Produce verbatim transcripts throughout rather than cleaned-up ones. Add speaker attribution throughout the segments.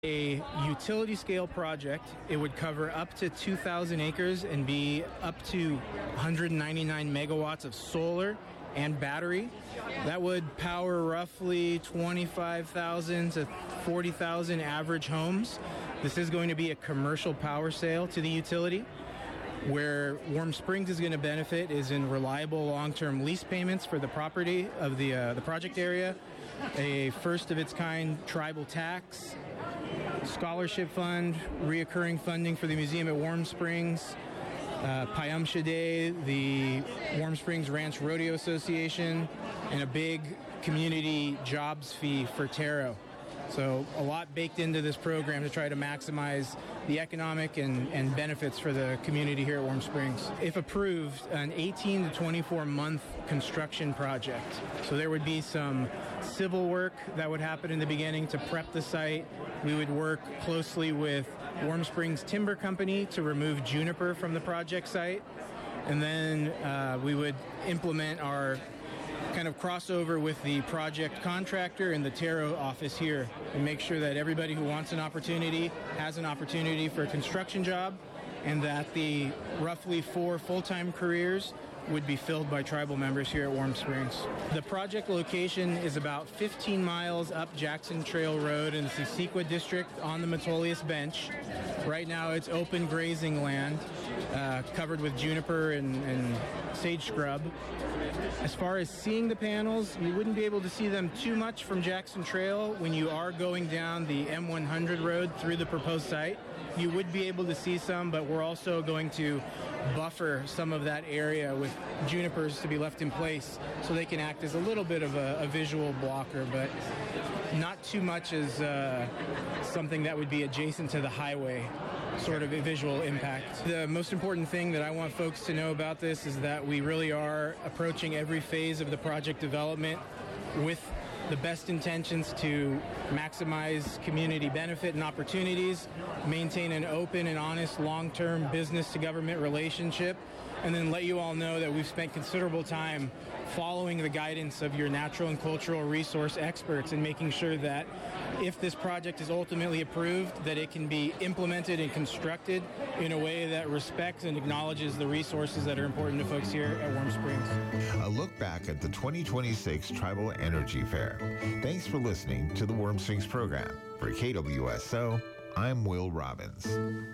Speaker 1: A utility scale project. It would cover up to two thousand acres and be up to one hundred ninety-nine megawatts of solar and battery. That would power roughly twenty-five thousand to forty thousand average homes. This is going to be a commercial power sale to the utility. Where Warm Springs is going to benefit is in reliable long-term lease payments for the property of the uh, the project area, a first of its kind tribal tax, scholarship fund, reoccurring funding for the museum at Warm Springs, uh, Payamsha Day, the Warm Springs Ranch Rodeo Association, and a big community jobs fee for Taro. So a lot baked into this program to try to maximize the economic and, and benefits for the community here at Warm Springs. If approved, an eighteen to twenty-four month construction project. So there would be some civil work that would happen in the beginning to prep the site. We would work closely with Warm Springs Timber Company to remove juniper from the project site. And then uh, we would implement our kind of crossover with the project contractor and the Taro office here and make sure that everybody who wants an opportunity has an opportunity for a construction job, and that the roughly four full-time careers would be filled by tribal members here at Warm Springs. The project location is about fifteen miles up Jackson Trail Road in the Sequoia District on the Metolius Bench. Right now it's open grazing land uh, covered with juniper and, and sage scrub. As far as seeing the panels, you wouldn't be able to see them too much from Jackson Trail. When you are going down the M one hundred road through the proposed site, you would be able to see some, but we're also going to buffer some of that area with junipers to be left in place so they can act as a little bit of a, a visual blocker, but not too much as uh, something that would be adjacent to the highway sort of a visual impact. The most important thing that I want folks to know about this is that we really are approaching every phase of the project development with the best intentions to maximize community benefit and opportunities, maintain an open and honest long-term business-to-government relationship, and then let you all know that we've spent considerable time following the guidance of your natural and cultural resource experts and making sure that if this project is ultimately approved, that it can be implemented and constructed in a way that respects and acknowledges the resources that are important to folks here at Warm Springs.
Speaker 2: A look back at the twenty twenty-six Tribal Energy Fair. Thanks for listening to the Warm Springs program. For K W S O, I'm Will Robbins.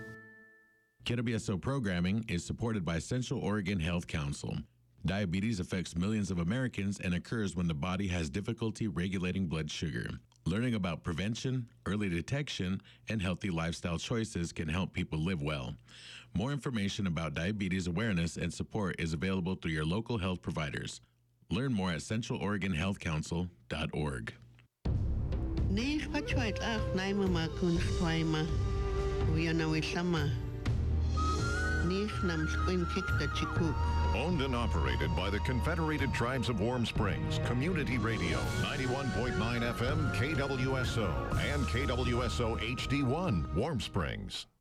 Speaker 3: K W S O programming is supported by Central Oregon Health Council. Diabetes affects millions of Americans and occurs when the body has difficulty regulating blood sugar. Learning about prevention, early detection, and healthy lifestyle choices can help people live well. More information about diabetes awareness and support is available through your local health providers. Learn more at central oregon health council dot org.
Speaker 4: Owned and operated by the Confederated Tribes of Warm Springs, Community Radio, ninety-one point nine F M, K W S O, and K W S O H D one, Warm Springs.